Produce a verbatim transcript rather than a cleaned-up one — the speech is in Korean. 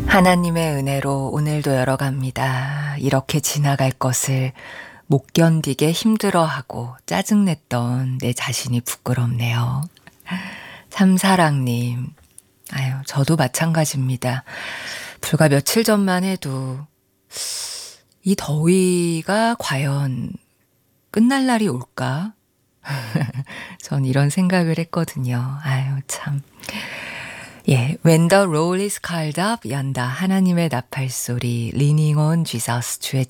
하나님의 은혜로 오늘도 열어갑니다. 이렇게 지나갈 것을 못 견디게 힘들어하고 짜증냈던 내 자신이 부끄럽네요. 삼사랑님, 아유, 저도 마찬가지입니다. 불과 며칠 전만 해도 이 더위가 과연 끝날 날이 올까? 전 이런 생각을 했거든요. 아유, 참. 예, When the roll is called up, 연다. 하나님의 나팔소리, Leaning on Jesus, 주의